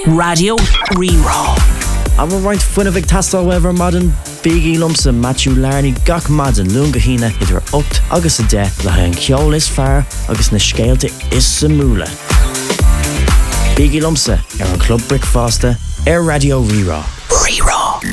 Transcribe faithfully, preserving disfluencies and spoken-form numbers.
Radio Rerá. A bhar roiint fuinna bheith tastal weber madan Biggie Lumsa Matthew Larney gach madan lunga hína idir ocht agus a de le an ceol is fear agus na scéalte is sa múla. Biggie Lumsa ar an Club Brickfaster ar Radio Rerá. Rerá.